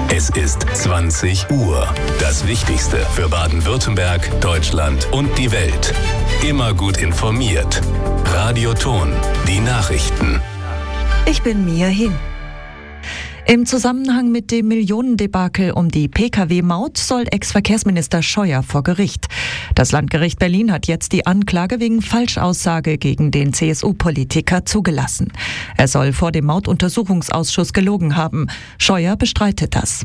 Es ist 20 Uhr. Das Wichtigste für Baden-Württemberg, Deutschland und die Welt. Immer gut informiert. Radio Thon, die Nachrichten. Ich bin Mia Hin. Im Zusammenhang mit dem Millionendebakel um die Pkw-Maut soll Ex-Verkehrsminister Scheuer vor Gericht. Das Landgericht Berlin hat jetzt die Anklage wegen Falschaussage gegen den CSU-Politiker zugelassen. Er soll vor dem Mautuntersuchungsausschuss gelogen haben. Scheuer bestreitet das.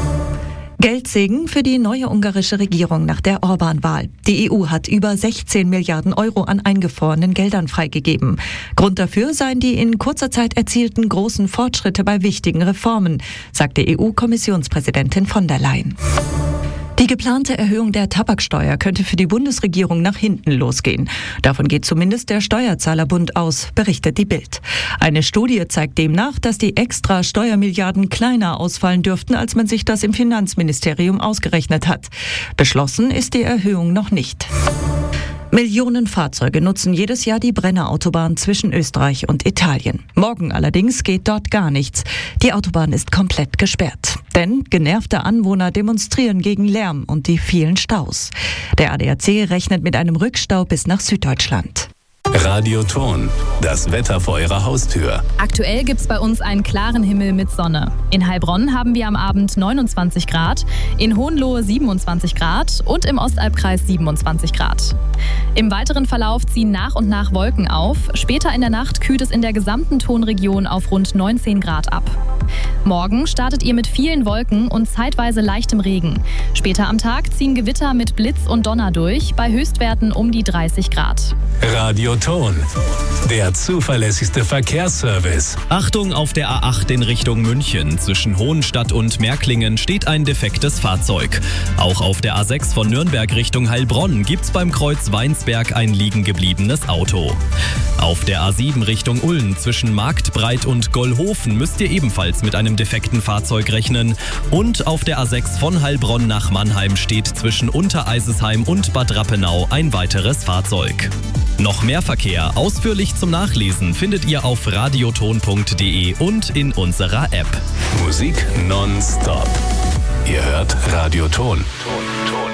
Geldsegen für die neue ungarische Regierung nach der Orbán-Wahl. Die EU hat über 16 Milliarden Euro an eingefrorenen Geldern freigegeben. Grund dafür seien die in kurzer Zeit erzielten großen Fortschritte bei wichtigen Reformen, sagte EU-Kommissionspräsidentin von der Leyen. Die geplante Erhöhung der Tabaksteuer könnte für die Bundesregierung nach hinten losgehen. Davon geht zumindest der Steuerzahlerbund aus, berichtet die Bild. Eine Studie zeigt demnach, dass die extra Steuermilliarden kleiner ausfallen dürften, als man sich das im Finanzministerium ausgerechnet hat. Beschlossen ist die Erhöhung noch nicht. Millionen Fahrzeuge nutzen jedes Jahr die Brennerautobahn zwischen Österreich und Italien. Morgen allerdings geht dort gar nichts. Die Autobahn ist komplett gesperrt. Denn genervte Anwohner demonstrieren gegen Lärm und die vielen Staus. Der ADAC rechnet mit einem Rückstau bis nach Süddeutschland. Radio Thon, das Wetter vor Ihrer Haustür. Aktuell gibt's bei uns einen klaren Himmel mit Sonne. In Heilbronn haben wir am Abend 29 Grad, in Hohenlohe 27 Grad und im Ostalbkreis 27 Grad. Im weiteren Verlauf ziehen nach und nach Wolken auf. Später in der Nacht kühlt es in der gesamten Thonregion auf rund 19 Grad ab. Morgen startet ihr mit vielen Wolken und zeitweise leichtem Regen. Später am Tag ziehen Gewitter mit Blitz und Donner durch, bei Höchstwerten um die 30 Grad. Radio Thon, der zuverlässigste Verkehrsservice. Achtung, auf der A8 in Richtung München. Zwischen Hohenstadt und Märklingen steht ein defektes Fahrzeug. Auch auf der A6 von Nürnberg Richtung Heilbronn gibt's beim Kreuz Weinsberg ein liegen gebliebenes Auto. Auf der A7 Richtung Ulm zwischen Marktbreit und Gollhofen müsst ihr ebenfalls mit einem defekten Fahrzeug rechnen. Und auf der A6 von Heilbronn nach Mannheim steht zwischen Untereisesheim und Bad Rappenau ein weiteres Fahrzeug. Noch mehr Verkehr ausführlich zum Nachlesen findet ihr auf radiothon.de und in unserer App. Musik nonstop. Ihr hört Radio Thon.